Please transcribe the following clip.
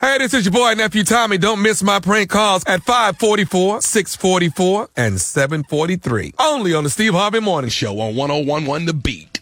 Hey, this is your boy, Nephew Tommy. Don't miss my prank calls at 544, 644, and 743. Only on the Steve Harvey Morning Show on 101.1 The Beat.